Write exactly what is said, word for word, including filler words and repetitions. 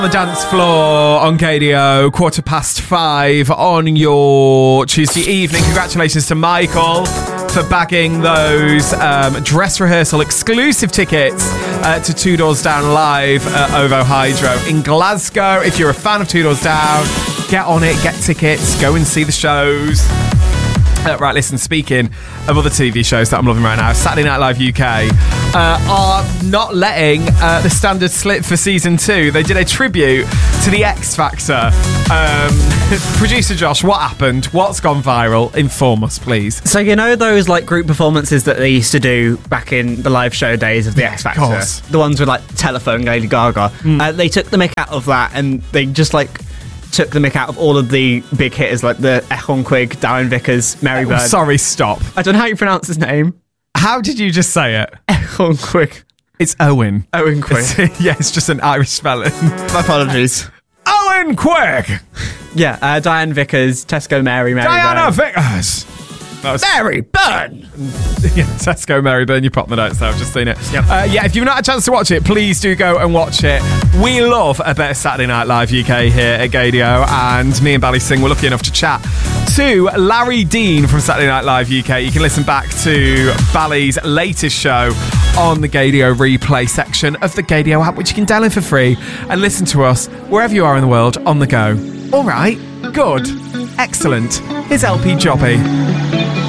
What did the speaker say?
On the dance floor on K D O, quarter past five on your Tuesday evening. Congratulations to Michael for bagging those um, dress rehearsal exclusive tickets uh, to Two Doors Down live at OVO Hydro in Glasgow. If you're a fan of Two Doors Down, get on it, get tickets, go and see the shows. Uh, right, listen, speaking of other T V shows that I'm loving right now, Saturday Night Live U K uh, are not letting uh, the standard slip for season two. They did a tribute to the X Factor. Um, producer Josh, what happened? What's gone viral? Inform us, please. So, you know those like group performances that they used to do back in the live show days of the X Factor? Of course. The ones with like Telephone, Lady Gaga. Mm. Uh, they took the mick out of that and they just like took the mick out of all of the big hitters like the Echon Quig, Darren Vickers, Mary Bird. Oh, sorry, stop. I don't know how you pronounce his name. How did you just say it? Echon Quig. It's Owen. Owen Quig. It's, yeah, it's just an Irish spelling. My apologies. Owen Quig! Yeah, uh, Diane Vickers, Tesco Mary, Mary Diana Bird. Vickers! That was Mary Burn! Yeah, Tesco Mary Burn, you popped the notes there, I've just seen it. Yep. Uh, yeah, if you've not had a chance to watch it, please do go and watch it. We love a bit of Saturday Night Live U K here at Gadio, and me and Bally Singh were lucky enough to chat to Larry Dean from Saturday Night Live U K. You can listen back to Bally's latest show on the Gadio replay section of the Gadio app, which you can download for free and listen to us wherever you are in the world on the go. All right, good, excellent. Here's L P Jobby.